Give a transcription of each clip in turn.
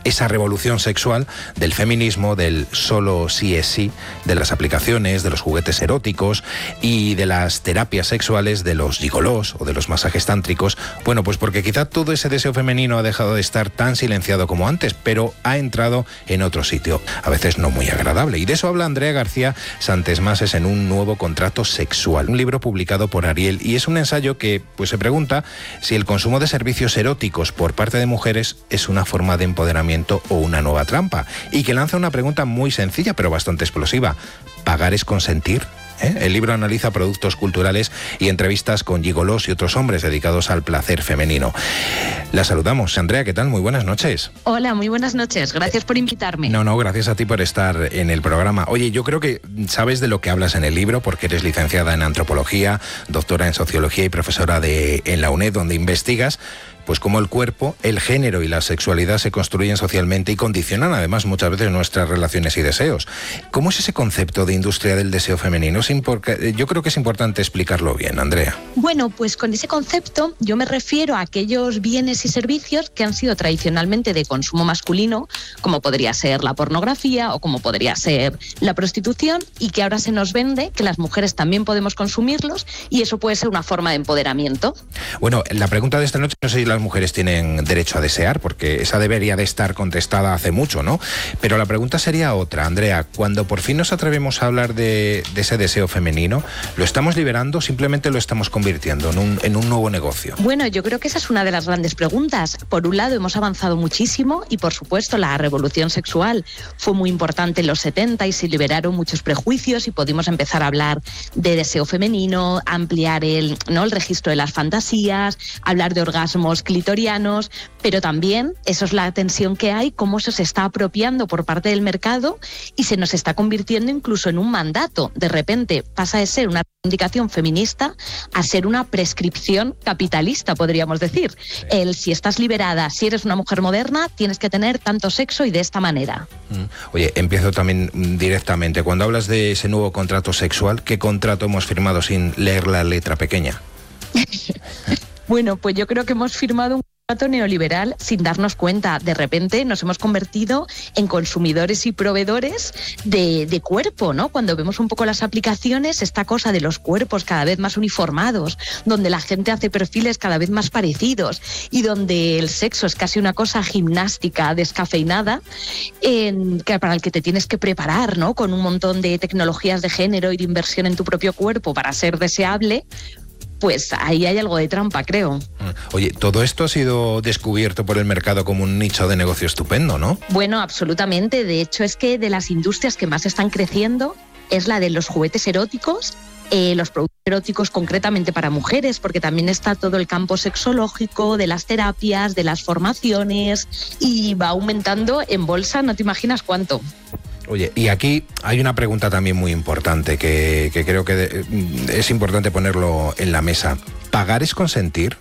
esa revolución sexual del feminismo, del solo sí es sí, de las aplicaciones, de los juguetes eróticos y de las terapias sexuales, de los gigolós o de los masajes tántricos. Bueno, pues porque quizá todo ese deseo femenino ha dejado de estar tan silenciado como antes, pero ha entrado en otro sitio, a veces no muy agradable. Y de eso habla Andrea García Santesmases en Un nuevo contrato sexual, un libro publicado por Ariel, y es un ensayo que pues se pregunta si el consumo de servicios eróticos por parte de mujeres es una forma de empoderamiento o una nueva trampa, y que lanza una pregunta muy sencilla pero bastante explosiva: ¿pagar es consentir? El libro analiza productos culturales y entrevistas con gigolós y otros hombres dedicados al placer femenino. La saludamos. Andrea, ¿qué tal? Muy buenas noches. Hola, muy buenas noches. Gracias por invitarme. No, gracias a ti por estar en el programa. Oye, yo creo que sabes de lo que hablas en el libro porque eres licenciada en antropología, doctora en sociología y profesora en la UNED, donde investigas pues cómo el cuerpo, el género y la sexualidad se construyen socialmente y condicionan además muchas veces nuestras relaciones y deseos. ¿Cómo es ese concepto de industria del deseo femenino? Yo creo que es importante explicarlo bien, Andrea. Bueno, pues con ese concepto yo me refiero a aquellos bienes y servicios que han sido tradicionalmente de consumo masculino, como podría ser la pornografía o como podría ser la prostitución, y que ahora se nos vende que las mujeres también podemos consumirlos, y eso puede ser una forma de empoderamiento. Bueno, la pregunta de esta noche, no sé si las mujeres tienen derecho a desear, porque esa debería de estar contestada hace mucho, ¿no? Pero la pregunta sería otra, Andrea. Cuando por fin nos atrevemos a hablar de ese deseo femenino, ¿lo estamos liberando o simplemente lo estamos convirtiendo en un nuevo negocio? Bueno, yo creo que esa es una de las grandes preguntas. Por un lado, hemos avanzado muchísimo y, por supuesto, la revolución sexual fue muy importante en los 70 y se liberaron muchos prejuicios y pudimos empezar a hablar de deseo femenino, ampliar el registro de las fantasías, hablar de orgasmos clitorianos, pero también eso es la tensión que hay, cómo eso se está apropiando por parte del mercado y se nos está convirtiendo incluso en un mandato. De repente pasa de ser una reivindicación feminista a ser una prescripción capitalista, podríamos decir. Si estás liberada, si eres una mujer moderna, tienes que tener tanto sexo y de esta manera. Oye, empiezo también directamente. Cuando hablas de ese nuevo contrato sexual, ¿qué contrato hemos firmado sin leer la letra pequeña? Bueno, pues yo creo que hemos firmado un contrato neoliberal sin darnos cuenta. De repente nos hemos convertido en consumidores y proveedores de cuerpo, ¿no? Cuando vemos un poco las aplicaciones, esta cosa de los cuerpos cada vez más uniformados, donde la gente hace perfiles cada vez más parecidos y donde el sexo es casi una cosa gimnástica, descafeinada, para el que te tienes que preparar, ¿no? Con un montón de tecnologías de género y de inversión en tu propio cuerpo para ser deseable. Pues ahí hay algo de trampa, creo. Oye, todo esto ha sido descubierto por el mercado como un nicho de negocio estupendo, ¿no? Bueno, absolutamente. De hecho, es que de las industrias que más están creciendo es la de los juguetes eróticos, los productos eróticos concretamente para mujeres, porque también está todo el campo sexológico, de las terapias, de las formaciones, y va aumentando en bolsa, no te imaginas cuánto. Oye, y aquí hay una pregunta también muy importante que creo que es importante ponerlo en la mesa. ¿Pagar es consentir?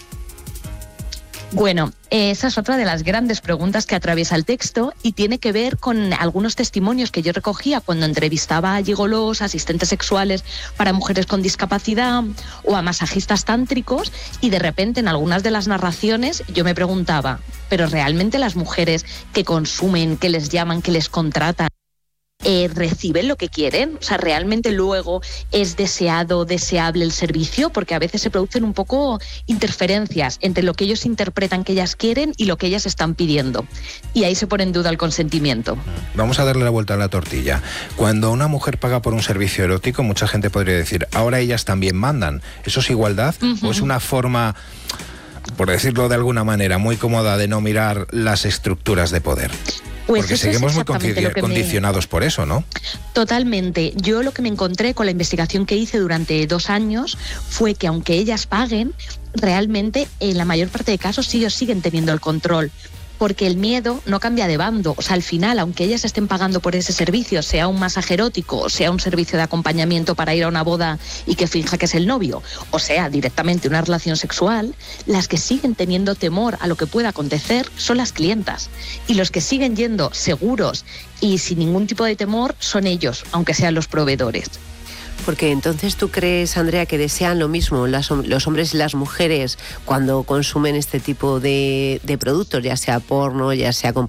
Bueno, esa es otra de las grandes preguntas que atraviesa el texto y tiene que ver con algunos testimonios que yo recogía cuando entrevistaba a gigolós, asistentes sexuales para mujeres con discapacidad o a masajistas tántricos, y de repente en algunas de las narraciones yo me preguntaba, ¿pero realmente las mujeres que consumen, que les llaman, que les contratan, reciben lo que quieren? O sea, ¿realmente luego es deseable el servicio? Porque a veces se producen un poco interferencias entre lo que ellos interpretan que ellas quieren y lo que ellas están pidiendo. Y ahí se pone en duda el consentimiento. Vamos a darle la vuelta a la tortilla. Cuando una mujer paga por un servicio erótico, mucha gente podría decir, ahora ellas también mandan. ¿Eso es igualdad? ¿O es una forma, por decirlo de alguna manera, muy cómoda de no mirar las estructuras de poder? Pues porque seguimos muy condicionados por eso, ¿no? Totalmente. Yo lo que me encontré con la investigación que hice durante 2 años fue que aunque ellas paguen, realmente en la mayor parte de casos ellos siguen teniendo el control. Porque el miedo no cambia de bando. O sea, al final, aunque ellas estén pagando por ese servicio, sea un masaje erótico, o sea un servicio de acompañamiento para ir a una boda y que finja que es el novio, o sea directamente una relación sexual, las que siguen teniendo temor a lo que pueda acontecer son las clientas. Y los que siguen yendo seguros y sin ningún tipo de temor son ellos, aunque sean los proveedores. Porque entonces tú crees, Andrea, que desean lo mismo los hombres y las mujeres cuando consumen este tipo de productos, ya sea porno, ya sea